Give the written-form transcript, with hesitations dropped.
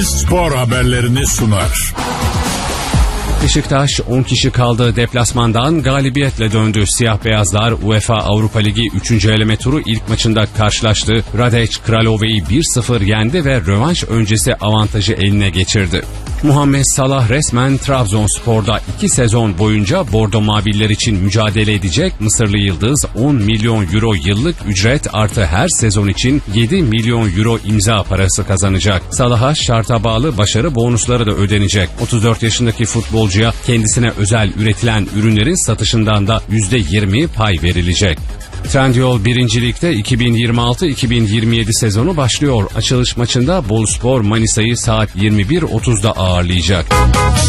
spor haberlerini sunar. Beşiktaş 10 kişi kaldığı deplasmandan galibiyetle döndü. Siyah beyazlar UEFA Avrupa Ligi 3. eleme turu ilk maçında karşılaştı. Radec Kralove'yi 1-0 yendi ve rövanş öncesi avantajı eline geçirdi. Muhammed Salah resmen Trabzonspor'da 2 sezon boyunca Bordo Maviller için mücadele edecek. Mısırlı yıldız 10 milyon euro yıllık ücret artı her sezon için 7 milyon euro imza parası kazanacak. Salah'a şarta bağlı başarı bonusları da ödenecek. 34 yaşındaki futbolcuya kendisine özel üretilen ürünlerin satışından da %20 pay verilecek. Trendyol 1. Lig'de 2026-2027 sezonu başlıyor. Açılış maçında Boluspor Manisa'yı saat 21.30'da ağırlayacak.